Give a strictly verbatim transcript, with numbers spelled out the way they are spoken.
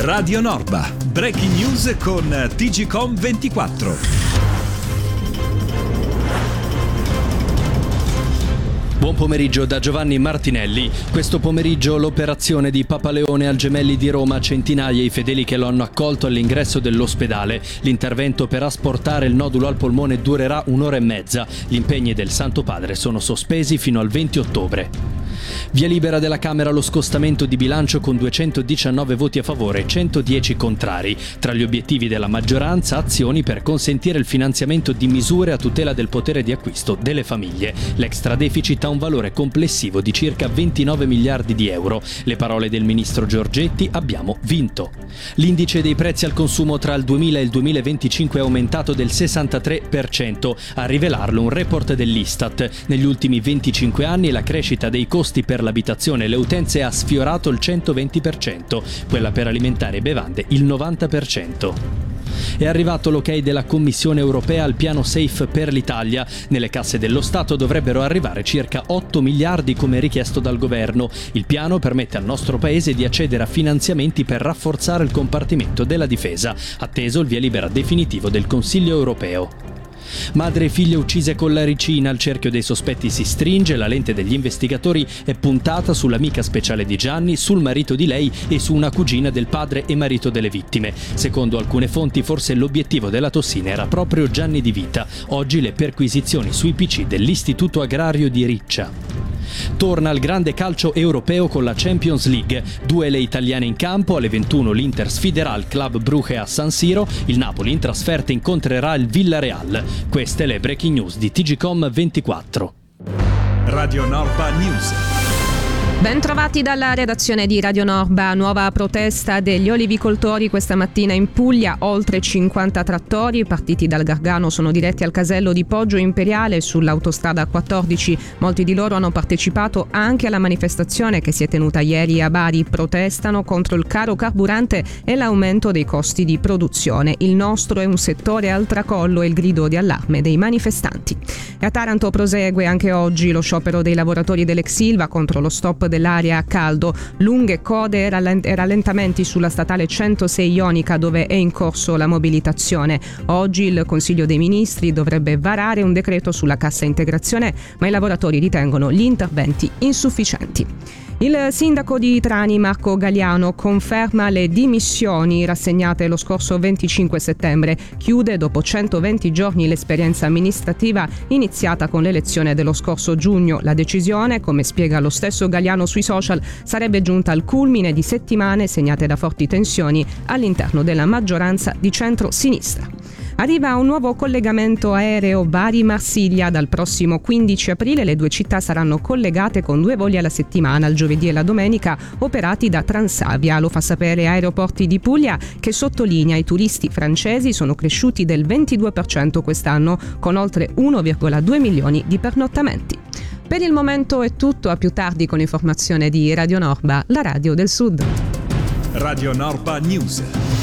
Radio Norba, breaking news con T G Com ventiquattro. Buon pomeriggio da Giovanni Martinelli. Questo pomeriggio l'operazione di Papaleone al Gemelli di Roma, centinaia i fedeli che lo hanno accolto all'ingresso dell'ospedale. L'intervento per asportare il nodulo al polmone durerà un'ora e mezza. Gli impegni del Santo Padre sono sospesi fino al venti ottobre. Via libera della Camera lo scostamento di bilancio con duecentodiciannove voti a favore e centodieci contrari. Tra gli obiettivi della maggioranza, azioni per consentire il finanziamento di misure a tutela del potere di acquisto delle famiglie. L'extra deficit ha un valore complessivo di circa ventinove miliardi di euro. Le parole del ministro Giorgetti: abbiamo vinto. L'indice dei prezzi al consumo tra il duemila e il duemilaventicinque è aumentato del sessantatré per cento. A rivelarlo un report dell'Istat. Negli ultimi venticinque anni la crescita dei costi per l'abitazione e le utenze ha sfiorato il centoventi per cento, quella per alimentari e bevande il novanta per cento. È arrivato l'ok della Commissione europea al piano Safe per l'Italia. Nelle casse dello Stato dovrebbero arrivare circa otto miliardi come richiesto dal governo. Il piano permette al nostro paese di accedere a finanziamenti per rafforzare il compartimento della difesa, atteso il via libera definitivo del Consiglio europeo. Madre e figlia uccise con la ricina, il cerchio dei sospetti si stringe, la lente degli investigatori è puntata sull'amica speciale di Gianni, sul marito di lei e su una cugina del padre e marito delle vittime. Secondo alcune fonti forse l'obiettivo della tossina era proprio Gianni Di Vita. Oggi le perquisizioni sui P C dell'Istituto Agrario di Riccia. Torna al grande calcio europeo con la Champions League. Due le italiane in campo, alle ventuno l'Inter sfiderà il Club Brugge a San Siro, il Napoli in trasferta incontrerà il Villarreal. Queste le breaking news di T G Com ventiquattro. Radio Norba News. Ben trovati dalla redazione di Radio Norba. Nuova protesta degli olivicoltori questa mattina in Puglia. Oltre cinquanta trattori partiti dal Gargano sono diretti al casello di Poggio Imperiale sull'autostrada quattordici. Molti di loro hanno partecipato anche alla manifestazione che si è tenuta ieri a Bari. Protestano contro il caro carburante e l'aumento dei costi di produzione. Il nostro è un settore al tracollo, è il grido di allarme dei manifestanti. E a Taranto prosegue anche oggi lo sciopero dei lavoratori dell'ex Ilva contro lo stop dell'area a caldo, lunghe code e rallentamenti sulla statale centosei Ionica dove è in corso la mobilitazione. Oggi il Consiglio dei Ministri dovrebbe varare un decreto sulla cassa integrazione, ma i lavoratori ritengono gli interventi insufficienti. Il sindaco di Trani, Marco Galliano, conferma le dimissioni rassegnate lo scorso venticinque settembre. Chiude dopo centoventi giorni l'esperienza amministrativa iniziata con l'elezione dello scorso giugno. La decisione, come spiega lo stesso Galliano sui social, sarebbe giunta al culmine di settimane segnate da forti tensioni all'interno della maggioranza di centro-sinistra. Arriva un nuovo collegamento aereo Bari-Marsiglia. Dal prossimo quindici aprile le due città saranno collegate con due voli alla settimana, il giovedì e la domenica, operati da Transavia. Lo fa sapere Aeroporti di Puglia, che sottolinea i turisti francesi sono cresciuti del ventidue per cento quest'anno, con oltre uno virgola due milioni di pernottamenti. Per il momento è tutto, a più tardi con l'informazione di Radio Norba, la radio del Sud. Radio Norba News.